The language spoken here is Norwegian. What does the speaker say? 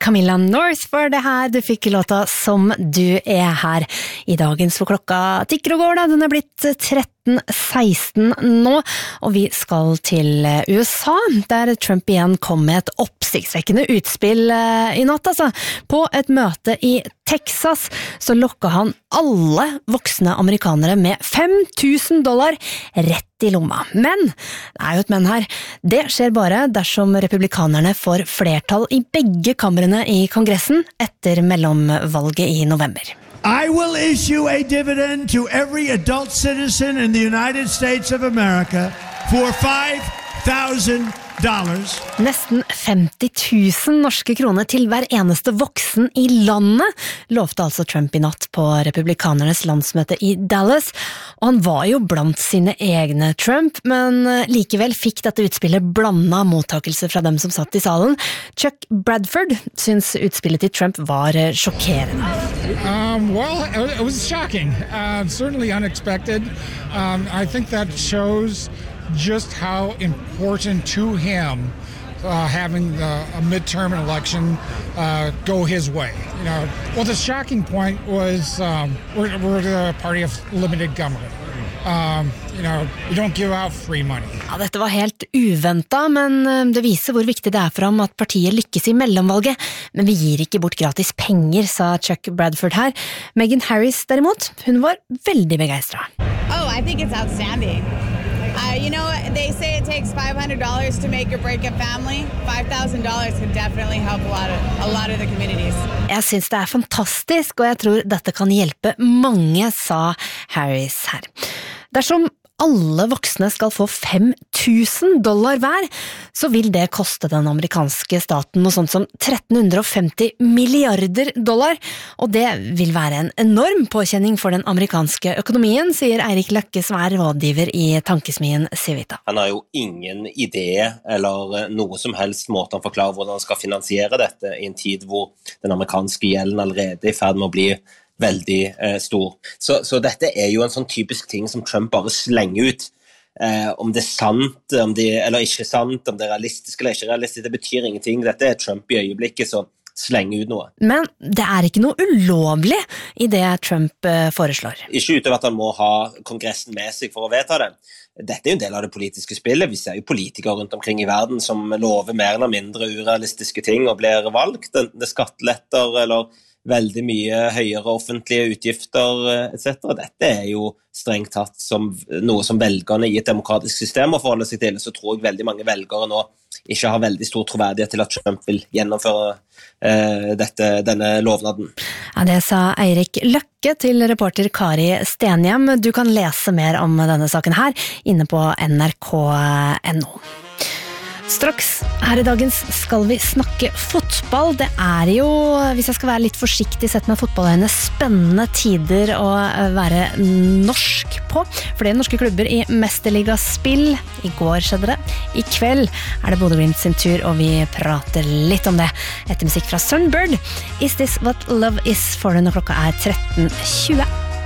Camilla North for det her. Du fikk låta Som du er her i dagens, for klokka tikker og går da. Den er blitt 13:16 nå, og vi skal til USA, der Trump igjen kom med et oppsiktsvekkende utspill i natt, altså. På et møte i Texas så lokket han alle voksne amerikanere med $5,000 rett i lomma. Men, det er jo et men her, det skjer bare dersom republikanerne får flertall i begge kamrene i Kongressen etter mellomvalget i november. I will issue a dividend to every adult citizen in the United States of America for $5,000. Nesten 50 000 norske kroner til hver eneste voksen i landet, lovte altså Trump i natt på republikanernes landsmøte i Dallas. Og han var jo blant sine egne Trump, men likevel fikk dette utspillet blandet mottakelse fra dem som satt i salen. Chuck Bradford syns utspillet til Trump var sjokkerende. Well, it was shocking. Certainly unexpected. I think that shows just how important to him having a midterm election go his way. You know, well, the shocking point was we're the party of limited government. You know, you don't give out free money. Ja, dette var helt uventet, men det viser hvor viktig det er for ham at partiet lykkes i mellomvalget. Men vi gir ikke bort gratis penger, sa Chuck Bradford her. Meghan Harris derimot, hun var veldig begeistret. Oh, I think it's outstanding. You know, they say it takes $500 to make or break a family. $5,000 could definitely help a lot of the communities. Jeg synes det er fantastisk, og jeg tror dette kan hjelpe mange, sa Harris her. Dersom alle voksne skal få $5,000 hver, så vil det koste den amerikanske staten noe sånt som $1,350 milliarder, og det vil være en enorm påkjenning for den amerikanske økonomien, sier Eirik Løkke, som er rådgiver i tankesmien Civita. Han har jo ingen idé eller noe som helst måte han forklarer hvordan han skal finansiere dette i en tid hvor den amerikanske gjelden allerede er i ferd med å bli veldig stor. Så dette er jo en sånn typisk ting som Trump bare slenger ut. Om det er sant, eller ikke sant, om det er realistisk eller ikke realistisk, det betyr ingenting. Dette er Trump i øyeblikket, så slenger ut noe. Men det er ikke noe ulovlig i det Trump foreslår. Ikke utover at han må ha kongressen med seg for å vedta det. Dette er jo en del av det politiske spillet. Vi ser jo politikere rundt omkring i verden som lover mer eller mindre urealistiske ting og blir valgt. Det er skatteletter eller veldig mye høyere offentlige utgifter, etc. Dette er jo strengt tatt som noe som velgerne i et demokratisk system må forholde seg til, så tror jeg veldig mange velgere nå ikke har veldig stor troverdighet til at Trump vil gjennomføre denne lovnaden. Ja, det sa Eirik Løkke til reporter Kari Stenhjem. Du kan lese mer om denne saken her inne på nrk.no. Straks her i dagens skal vi snakke fotball. Det er jo, hvis jeg skal være litt forsiktig sett med fotballøyne, spennende tider å være norsk på. Flere norske klubber i Mesterligaspill. I går skjedde det. I kveld er det Bodø Glimt sin tur, og vi prater litt om det etter musikk fra Sunbird. Is This What Love Is for når klokka er 13:20.